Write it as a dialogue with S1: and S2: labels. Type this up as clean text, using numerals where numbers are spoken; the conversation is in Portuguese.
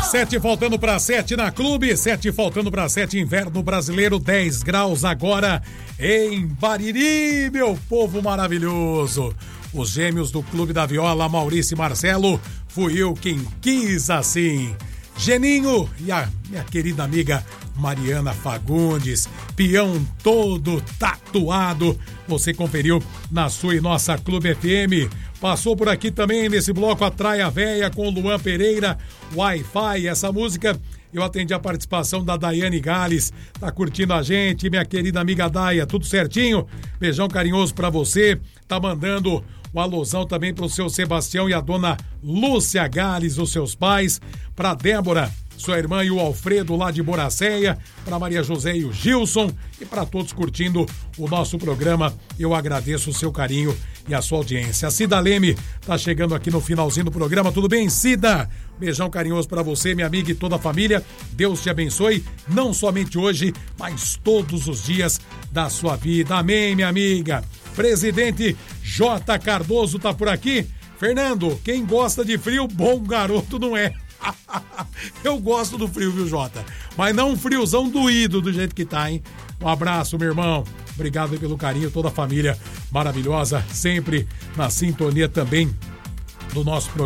S1: 7 faltando para 7 na Clube, 7 faltando para 7, inverno brasileiro, 10 graus agora em Bariri, meu povo maravilhoso. Os gêmeos do Clube da Viola, Maurício e Marcelo, fui eu quem quis assim. Geninho e a minha querida amiga Mariana Fagundes, peão todo tatuado, você conferiu na sua e nossa Clube FM. Passou por aqui também nesse bloco a Traia Véia com Luan Pereira, Wi-Fi, essa música eu atendi a participação da Daiane Gales, tá curtindo a gente, minha querida amiga Daia, tudo certinho? Beijão carinhoso pra você, tá mandando um alusão também pro seu Sebastião e a dona Lúcia Gales, os seus pais, pra Débora, sua irmã e o Alfredo lá de Boracéia, para Maria José e o Gilson e para todos curtindo o nosso programa. Eu agradeço o seu carinho e a sua audiência. A Cida Leme tá chegando aqui no finalzinho do programa. Tudo bem, Cida? Beijão carinhoso para você, minha amiga e toda a família. Deus te abençoe, não somente hoje, mas todos os dias da sua vida. Amém, minha amiga. Presidente J. Cardoso tá por aqui. Fernando, quem gosta de frio, bom garoto não é. Eu gosto do frio, viu, Jota? Mas não um friozão doído do jeito que tá, hein? Um abraço, meu irmão. Obrigado pelo carinho, toda a família maravilhosa, sempre na sintonia também do nosso programa.